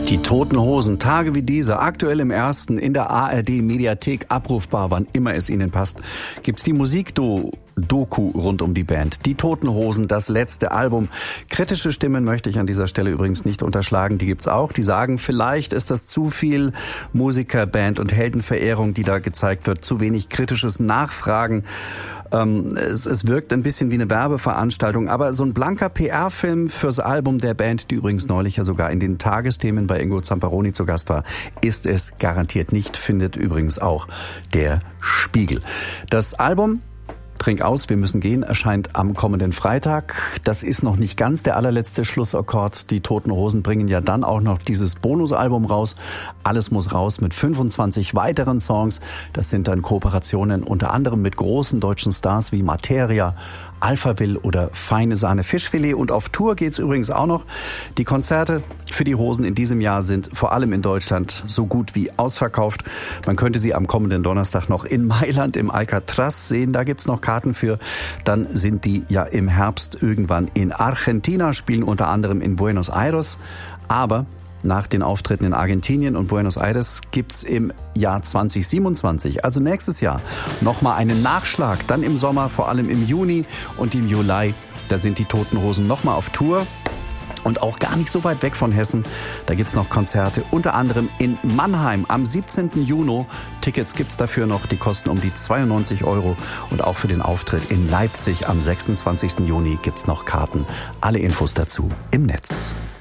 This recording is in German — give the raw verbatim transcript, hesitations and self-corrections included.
Die Toten Hosen, Tage wie diese, aktuell im Ersten, in der A R D-Mediathek abrufbar, wann immer es Ihnen passt, gibt's die Musikdoku rund um die Band. Die Toten Hosen, das letzte Album. Kritische Stimmen möchte ich an dieser Stelle übrigens nicht unterschlagen, die gibt's auch. Die sagen, vielleicht ist das zu viel Musiker, Band und Heldenverehrung, die da gezeigt wird, zu wenig kritisches Nachfragen. Ähm, es, es wirkt ein bisschen wie eine Werbeveranstaltung, aber so ein blanker P R-Film fürs Album der Band, die übrigens neulich ja sogar in den Tagesthemen bei Ingo Zamperoni zu Gast war, ist es garantiert nicht, findet übrigens auch der Spiegel. Das Album Trink aus, wir müssen gehen, erscheint am kommenden Freitag. Das ist noch nicht ganz der allerletzte Schlussakkord. Die Toten Hosen bringen ja dann auch noch dieses Bonusalbum raus. Alles muss raus mit fünfundzwanzig weiteren Songs. Das sind dann Kooperationen unter anderem mit großen deutschen Stars wie Materia, Alphaville oder Feine Sahne Fischfilet. Und auf Tour geht's übrigens auch noch. Die Konzerte für die Hosen in diesem Jahr sind vor allem in Deutschland so gut wie ausverkauft. Man könnte sie am kommenden Donnerstag noch in Mailand im Alcatraz sehen. Da gibt's noch Karten für. Dann sind die ja im Herbst irgendwann in Argentina, spielen unter anderem in Buenos Aires. Aber nach den Auftritten in Argentinien und Buenos Aires gibt's im Jahr zwanzig siebenundzwanzig, also nächstes Jahr, nochmal einen Nachschlag. Dann im Sommer, vor allem im Juni und im Juli, da sind die Toten Hosen nochmal auf Tour. Und auch gar nicht so weit weg von Hessen. Da gibt's noch Konzerte, unter anderem in Mannheim am siebzehnten Juni. Tickets gibt's dafür noch, die kosten um die zweiundneunzig Euro. Und auch für den Auftritt in Leipzig am sechsundzwanzigsten Juni gibt's noch Karten. Alle Infos dazu im Netz.